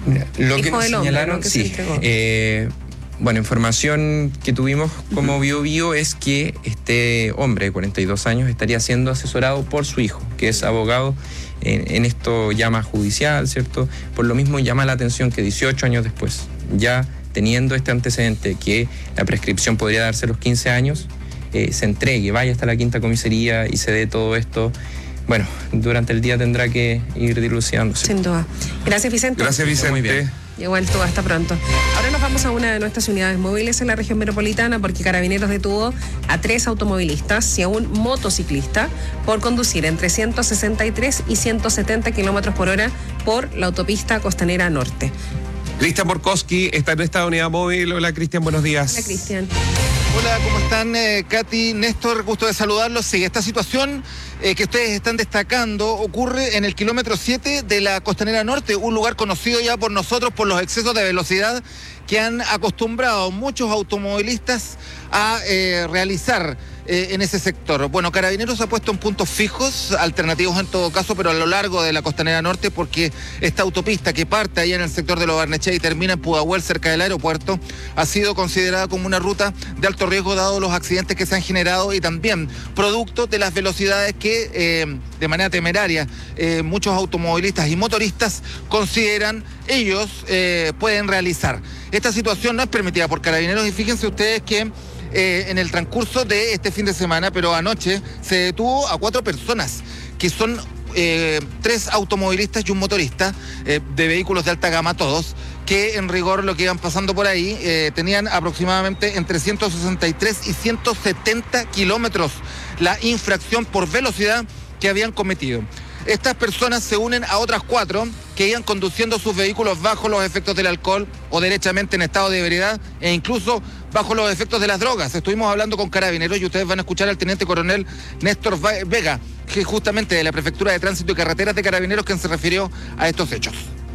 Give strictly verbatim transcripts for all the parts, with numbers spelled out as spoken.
Lo que Hijo nos del hombre, señalaron, ¿no? que sí. Eh, bueno, información que tuvimos como Bio Bio es que este hombre de cuarenta y dos años estaría siendo asesorado por su hijo, que es abogado en, en esto llama judicial, ¿cierto? Por lo mismo llama la atención que dieciocho años después, ya teniendo este antecedente que la prescripción podría darse a los quince años, eh, se entregue, vaya hasta la quinta comisaría y se dé todo esto. Bueno, durante el día tendrá que ir dilucidándose. Sin duda. Gracias, Vicente. Gracias, Vicente. Muy bien. Igual tú, hasta pronto. Ahora nos vamos a una de nuestras unidades móviles en la región metropolitana porque Carabineros detuvo a tres automovilistas y a un motociclista por conducir entre ciento sesenta y tres y ciento setenta kilómetros por hora por la autopista Costanera Norte. Cristian Borkowski está en esta unidad móvil. Hola, Cristian, buenos días. Hola, Cristian. Hola, ¿cómo están? Eh, Katy, Néstor, gusto de saludarlos. Sí, esta situación eh, que ustedes están destacando ocurre en el kilómetro siete de la Costanera Norte, un lugar conocido ya por nosotros por los excesos de velocidad que han acostumbrado muchos automovilistas a eh, realizar eh, en ese sector. Bueno, Carabineros ha puesto en puntos fijos, alternativos en todo caso, pero a lo largo de la Costanera Norte, porque esta autopista que parte ahí en el sector de Lo Barnechea y termina en Pudahuel, cerca del aeropuerto, ha sido considerada como una ruta de alto riesgo dado los accidentes que se han generado y también producto de las velocidades que eh, de manera temeraria eh, muchos automovilistas y motoristas consideran ellos eh, pueden realizar. Esta situación no es permitida por Carabineros y fíjense ustedes que eh, en el transcurso de este fin de semana, pero anoche, se detuvo a cuatro personas que son eh, tres automovilistas y un motorista eh, de vehículos de alta gama todos, que en rigor lo que iban pasando por ahí eh, tenían aproximadamente entre ciento sesenta y tres y ciento setenta kilómetros la infracción por velocidad que habían cometido. Estas personas se unen a otras cuatro que iban conduciendo sus vehículos bajo los efectos del alcohol o derechamente en estado de ebriedad e incluso bajo los efectos de las drogas. Estuvimos hablando con Carabineros y ustedes van a escuchar al teniente coronel Néstor Vega, que es justamente de la Prefectura de Tránsito y Carreteras de Carabineros, quien se refirió a estos hechos.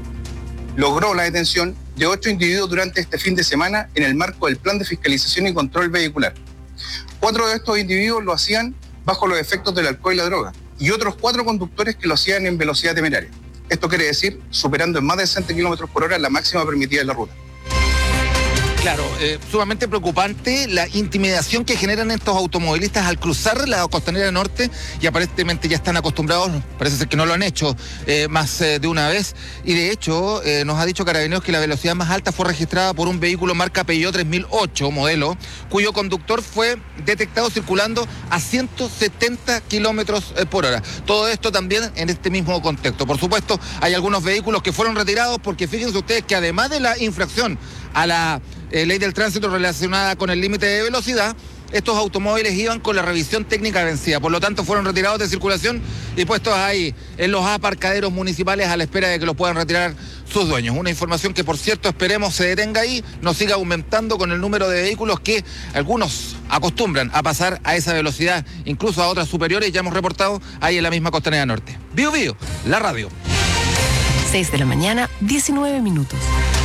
Logró la detención de ocho individuos durante este fin de semana en el marco del Plan de Fiscalización y Control Vehicular. Cuatro de estos individuos lo hacían bajo los efectos del alcohol y la droga, y otros cuatro conductores que lo hacían en velocidad temeraria. Esto quiere decir superando en más de sesenta kilómetros por hora la máxima permitida de la ruta. Claro, eh, sumamente preocupante la intimidación que generan estos automovilistas al cruzar la Costanera Norte y aparentemente ya están acostumbrados, parece ser que no lo han hecho eh, más eh, de una vez y de hecho eh, nos ha dicho Carabineros que la velocidad más alta fue registrada por un vehículo marca Peugeot tres mil ocho modelo, cuyo conductor fue detectado circulando a ciento setenta kilómetros por hora. Todo esto también en este mismo contexto. Por supuesto, hay algunos vehículos que fueron retirados porque fíjense ustedes que además de la infracción a la Eh, ley del tránsito relacionada con el límite de velocidad, estos automóviles iban con la revisión técnica vencida, por lo tanto fueron retirados de circulación y puestos ahí en los aparcaderos municipales a la espera de que los puedan retirar sus dueños. Una información que, por cierto, esperemos se detenga ahí, no siga aumentando con el número de vehículos que algunos acostumbran a pasar a esa velocidad, incluso a otras superiores, ya hemos reportado ahí en la misma Costanera Norte. Bio Bio, la radio. seis de la mañana, diecinueve minutos.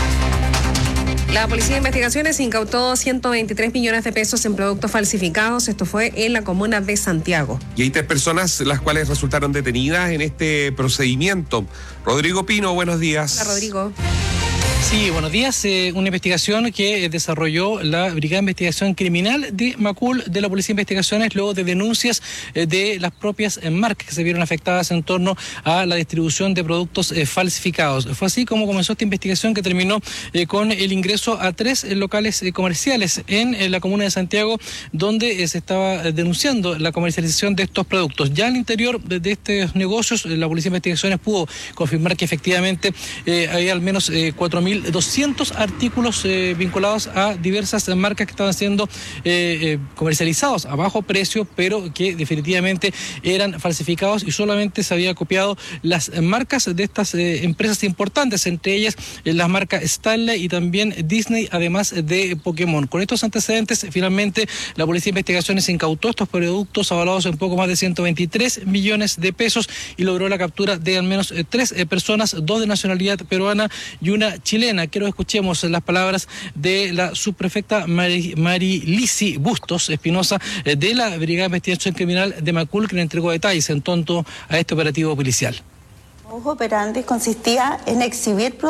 La Policía de Investigaciones incautó ciento veintitrés millones de pesos en productos falsificados. Esto fue en la comuna de Santiago. Y hay tres personas las cuales resultaron detenidas en este procedimiento. Rodrigo Pino, buenos días. Hola, Rodrigo. Sí, buenos días. Eh, una investigación que desarrolló la Brigada de Investigación Criminal de Macul de la Policía de Investigaciones luego de denuncias eh, de las propias eh, marcas que se vieron afectadas en torno a la distribución de productos eh, falsificados. Fue así como comenzó esta investigación que terminó eh, con el ingreso a tres eh, locales eh, comerciales en, en la comuna de Santiago donde eh, se estaba eh, denunciando la comercialización de estos productos. Ya al interior de, de estos negocios, eh, la Policía de Investigaciones pudo confirmar que efectivamente eh, hay al menos eh, cuatro mil doscientos artículos eh, vinculados a diversas marcas que estaban siendo eh, eh, comercializados a bajo precio, pero que definitivamente eran falsificados y solamente se había copiado las marcas de estas eh, empresas importantes, entre ellas eh, las marcas Stanley y también Disney, además de Pokémon. Con estos antecedentes, finalmente la Policía de Investigaciones incautó estos productos avalados en poco más de ciento veintitrés millones de pesos y logró la captura de al menos eh, tres eh, personas, dos de nacionalidad peruana y una chilena. Quiero que escuchemos las palabras de la subprefecta Mari, Marilisi Bustos Espinosa eh, de la Brigada de Investigación Criminal de Macul, que le entregó detalles en torno a este operativo policial. El modus operandi consistía en exhibir